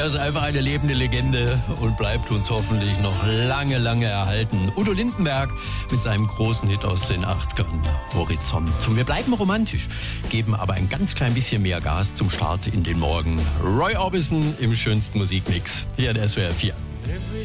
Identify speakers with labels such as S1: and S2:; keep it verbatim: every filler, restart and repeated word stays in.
S1: Er ist einfach eine lebende Legende und bleibt uns hoffentlich noch lange, lange erhalten. Udo Lindenberg mit seinem großen Hit aus den achtzigern, Horizont. Und wir bleiben romantisch, geben aber ein ganz klein bisschen mehr Gas zum Start in den Morgen. Roy Orbison im schönsten Musikmix hier in S W R vier.